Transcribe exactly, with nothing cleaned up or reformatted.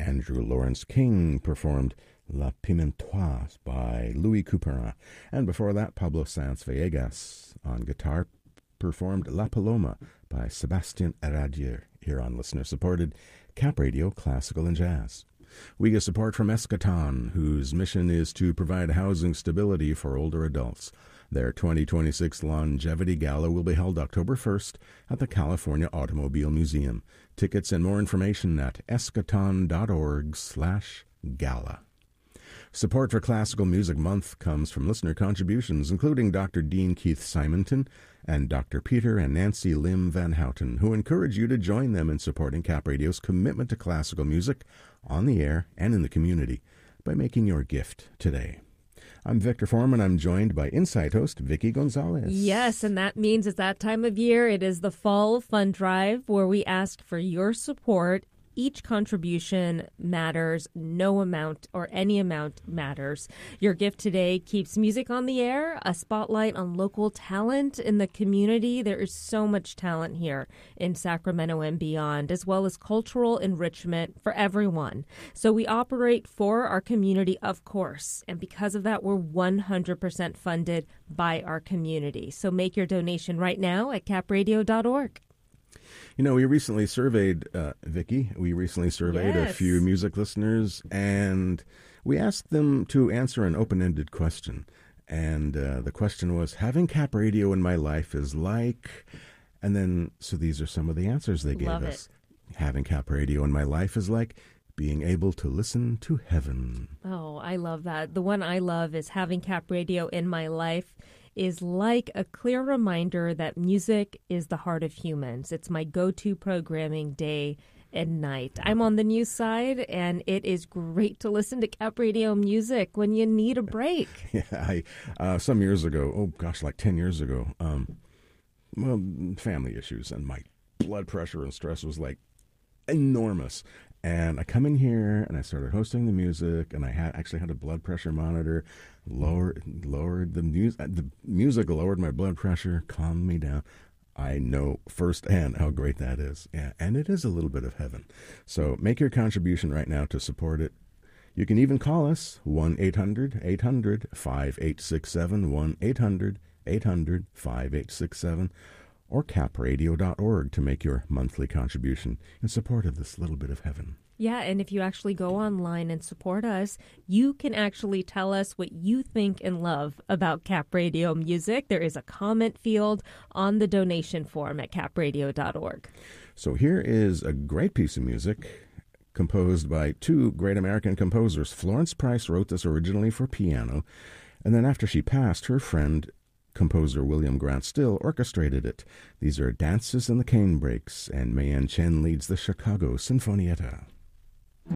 Andrew Lawrence King performed La Pimentoise by Louis Couperin. And before that, Pablo Sanz Villegas on guitar performed La Paloma by Sebastian Aradier here on listener-supported Cap Radio Classical and Jazz. We get support from Eschaton, whose mission is to provide housing stability for older adults. Their twenty twenty-six Longevity Gala will be held October first at the California Automobile Museum. Tickets and more information at eschaton.org slash gala. Support for Classical Music Month comes from listener contributions, including Doctor Dean Keith Simonton and Doctor Peter and Nancy Lim Van Houten, who encourage you to join them in supporting Cap Radio's commitment to classical music on the air and in the community by making your gift today. I'm Victor Foreman. I'm joined by Insight host Vicky Gonzalez. Yes, and that means it's that time of year. It is the Fall Fund Drive, where we ask for your support. Each contribution matters. No amount or any amount matters. Your gift today keeps music on the air, a spotlight on local talent in the community. There is so much talent here in Sacramento and beyond, as well as cultural enrichment for everyone. So we operate for our community, of course, and because of that, we're one hundred percent funded by our community. So make your donation right now at cap radio dot org. You know, we recently surveyed, uh, Vicky, we recently surveyed yes. a few music listeners, and we asked them to answer an open-ended question. And uh, the question was, having Cap Radio in my life is like... And then, so these are some of the answers they gave Love us. It. Having Cap Radio in my life is like being able to listen to heaven. Oh, I love that. The one I love is having Cap Radio in my life is like a clear reminder that music is the heart of humans. It's my go-to programming day and night. I'm on the news side, and it is great to listen to Cap Radio music when you need a break. Yeah, I, uh, some years ago, oh gosh, like ten years ago, um, well, family issues, and my blood pressure and stress was like enormous. And I come in here and I started hosting the music, and I had actually had a blood pressure monitor, lowered, lowered the music, the music lowered my blood pressure, calmed me down. I know firsthand how great that is. Yeah, and it is a little bit of heaven. So make your contribution right now to support it. You can even call us, one eight hundred eight hundred five eight six seven, one eight hundred eight hundred five eight six seven. or cap radio dot org to make your monthly contribution in support of this little bit of heaven. Yeah, and if you actually go online and support us, you can actually tell us what you think and love about Cap Radio music. There is a comment field on the donation form at cap radio dot org. So here is a great piece of music composed by two great American composers. Florence Price wrote this originally for piano, and then after she passed, her friend composer William Grant Still orchestrated it. These are Dances in the Cane Breaks, and Mayan Chen leads the Chicago Sinfonietta.